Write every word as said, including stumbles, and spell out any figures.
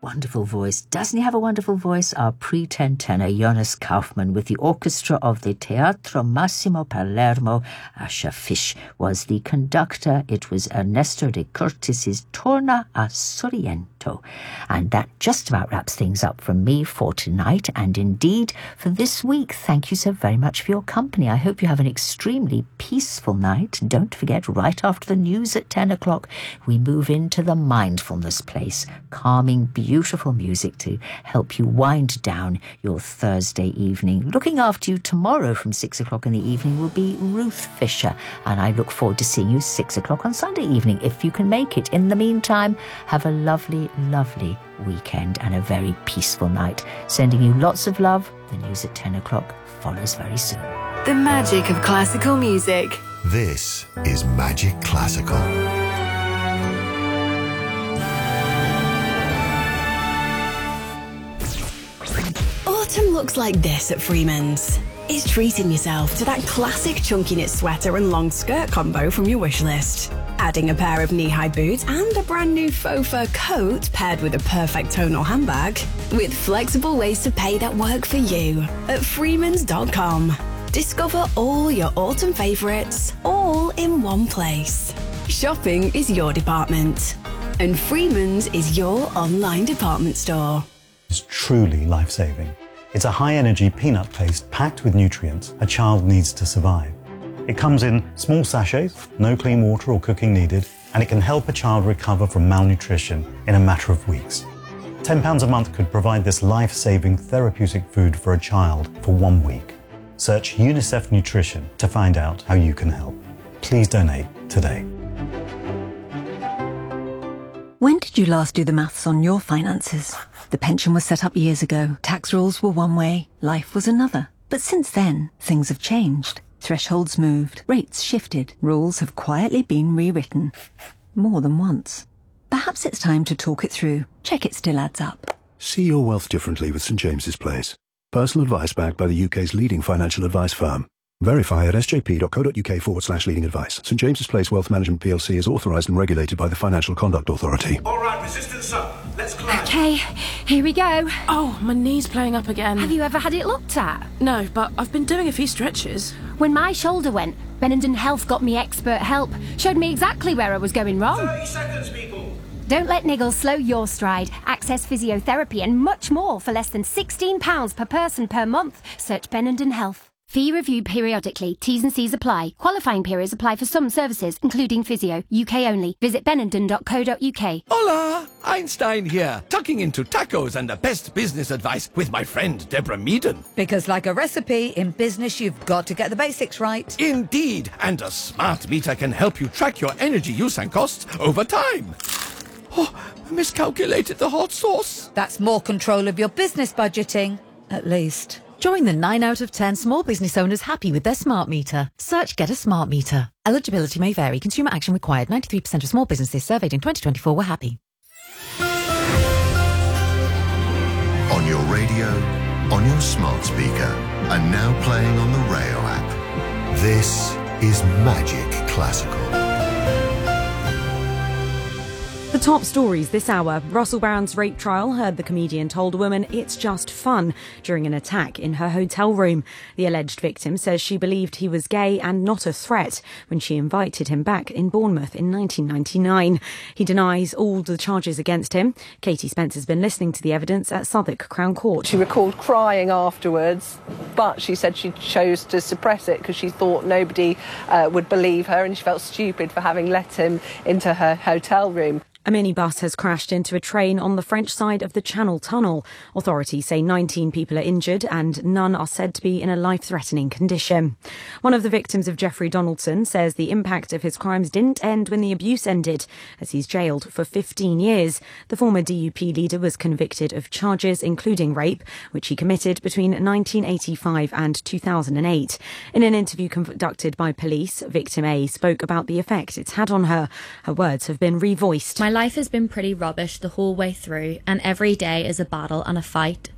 wonderful voice. Doesn't he have a wonderful voice? Our pretend tenor, Jonas Kaufmann, with the orchestra of the Teatro Massimo Palermo. Asher Fish was the conductor. It was Ernesto de Curtis's Torna a Sorrento. And that just about wraps things up from me for tonight, and indeed for this week. Thank you so very much for your company. I hope you have an extremely peaceful night. Don't forget, right after the news at ten o'clock, we move into the mindfulness place. Calming, beautiful music to help you wind down your Thursday evening. Looking after you tomorrow from six o'clock in the evening will be Ruth Fisher, and I look forward to seeing you six o'clock on Sunday evening if you can make it. In the meantime, have a lovely, lovely weekend and a very peaceful night. Sending you lots of love. The news at ten o'clock follows very soon. The magic of classical music. This is Magic Classical. Autumn looks like this at Freeman's. It's treating yourself to that classic chunky knit sweater and long skirt combo from your wish list. Adding a pair of knee-high boots and a brand new faux fur coat paired with a perfect tonal handbag, with flexible ways to pay that work for you at freemans dot com. Discover all your autumn favourites, all in one place. Shopping is your department, and Freeman's is your online department store. It's truly life-saving. It's a high-energy peanut paste packed with nutrients a child needs to survive. It comes in small sachets, no clean water or cooking needed, and it can help a child recover from malnutrition in a matter of weeks. ten pounds a month could provide this life-saving therapeutic food for a child for one week. Search UNICEF Nutrition to find out how you can help. Please donate today. When did you last do the maths on your finances? The pension was set up years ago. Tax rules were one way, life was another. But since then, things have changed. Thresholds moved, rates shifted, rules have quietly been rewritten. More than once. Perhaps it's time to talk it through. Check it still adds up. See your wealth differently with St James's Place. Personal advice backed by the U K's leading financial advice firm. Verify at s j p dot co dot u k forward slash leading advice. St James's Place Wealth Management P L C is authorised and regulated by the Financial Conduct Authority. All right, resistance up. Let's climb. Okay, here we go. Oh, my knee's playing up again. Have you ever had it looked at? No, but I've been doing a few stretches. When my shoulder went, Benenden Health got me expert help. Showed me exactly where I was going wrong. thirty seconds, people. Don't let niggles slow your stride. Access physiotherapy and much more for less than sixteen pounds per person per month. Search Benenden Health. Fee reviewed periodically. T's and C's apply. Qualifying periods apply for some services, including physio. U K only. Visit benenden dot co dot u k. Hola! Einstein here, tucking into tacos and the best business advice with my friend Deborah Meaden. Because like a recipe, in business you've got to get the basics right. Indeed, and a smart meter can help you track your energy use and costs over time. Oh, I miscalculated the hot sauce. That's more control of your business budgeting, at least. Join the nine out of ten small business owners happy with their smart meter. Search Get a Smart Meter. Eligibility may vary. Consumer action required. ninety-three percent of small businesses surveyed in twenty twenty-four were happy. On your radio, on your smart speaker, and now playing on the Rail app. This is Magic Classical. The top stories this hour. Russell Brand's rape trial heard the comedian told a woman it's just fun during an attack in her hotel room. The alleged victim says she believed he was gay and not a threat when she invited him back in Bournemouth in nineteen ninety-nine. He denies all the charges against him. Katie Spencer's been listening to the evidence at Southwark Crown Court. She recalled crying afterwards, but she said she chose to suppress it because she thought nobody uh, would believe her and she felt stupid for having let him into her hotel room. A minibus has crashed into a train on the French side of the Channel Tunnel. Authorities say nineteen people are injured and none are said to be in a life-threatening condition. One of the victims of Jeffrey Donaldson says the impact of his crimes didn't end when the abuse ended, as he's jailed for fifteen years. The former D U P leader was convicted of charges including rape, which he committed between nineteen eighty-five and two thousand eight. In an interview conducted by police, victim A spoke about the effect it's had on her. Her words have been revoiced. My life has been pretty rubbish the whole way through, and every day is a battle and a fight.